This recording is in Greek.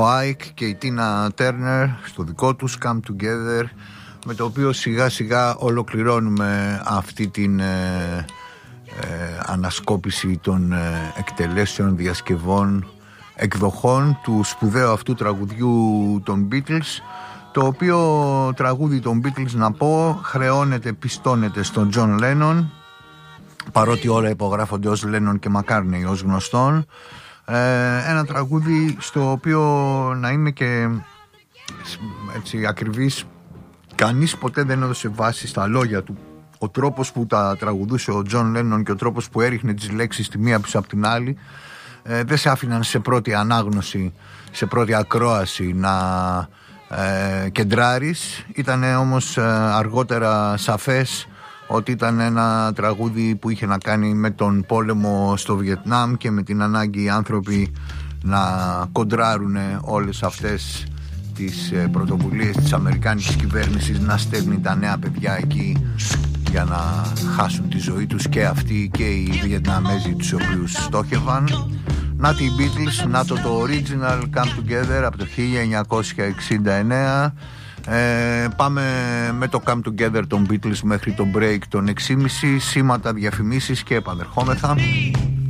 ο Άικ και η Τίνα Τέρνερ στο δικό τους Come Together, με το οποίο σιγά σιγά ολοκληρώνουμε αυτή την ανασκόπηση των εκτελέσεων, διασκευών, εκδοχών του σπουδαίου αυτού τραγουδιού των Beatles, το οποίο τραγούδι των Beatles, να πω, χρεώνεται, πιστώνεται στον John Lennon, παρότι όλα υπογράφονται ως Lennon και McCartney ως γνωστόν. Ένα τραγούδι στο οποίο, να είμαι και έτσι ακριβής, κανείς ποτέ δεν έδωσε βάση στα λόγια του. Ο τρόπος που τα τραγουδούσε ο John Lennon και ο τρόπος που έριχνε τις λέξεις τη μία πίσω από την άλλη δεν σε άφηναν σε πρώτη ανάγνωση, σε πρώτη ακρόαση να κεντράρεις. Ήταν όμως αργότερα σαφές ότι ήταν ένα τραγούδι που είχε να κάνει με τον πόλεμο στο Βιετνάμ και με την ανάγκη οι άνθρωποι να κοντράρουν όλες αυτές τις πρωτοβουλίες της αμερικάνικης κυβέρνησης να στέλνει τα νέα παιδιά εκεί για να χάσουν τη ζωή τους, και αυτοί και οι Βιετναμέζοι τους οποίους στόχευαν. Να τη Beatles, να το original Come Together από το 1969. Πάμε με το Come Together των Beatles μέχρι το break των 6.30, σήματα, διαφημίσεις και επανερχόμεθα.